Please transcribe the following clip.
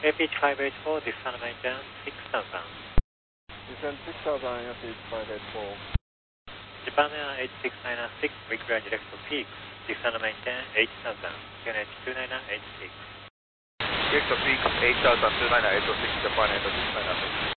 APH584, descend maintenance 6000. Descend 6000, APH584. Japan Air 8696, require direct to peak, descend maintain 8000, QNH 29986. Direct to peak 8000, 29986, Japan Air 8696.